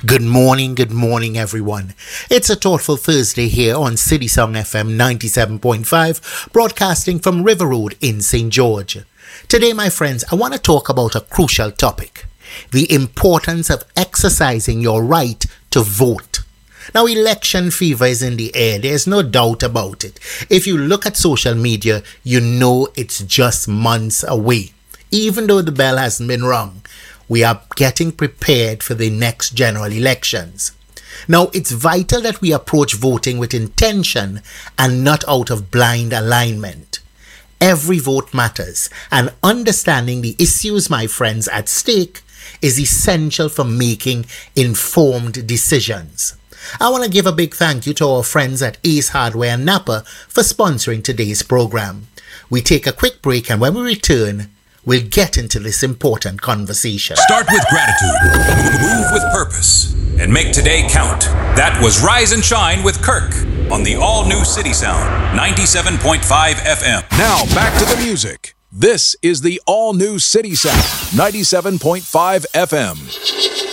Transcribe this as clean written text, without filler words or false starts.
Good morning, everyone. It's a thoughtful Thursday here on City Song FM 97.5, broadcasting from River Road in St. George. Today, my friends, I want to talk about a crucial topic: the importance of exercising your right to vote. Now, election fever is in the air. There's no doubt about it. If you look at social media, you know it's just months away. Even though the bell hasn't been rung, we are getting prepared for the next general elections. Now, it's vital that we approach voting with intention and not out of blind alignment. Every vote matters, and understanding the issues, my friends, at stake is essential for making informed decisions. I want to give a big thank you to our friends at Ace Hardware and Napa for sponsoring today's program. We take a quick break, and when we return, we'll get into this important conversation. Start with gratitude, move with purpose, and make today count. That was Rise and Shine with Kirk on the all-new City Sound 97.5 FM. Now back to the music. This is the all-new City Sound 97.5 FM.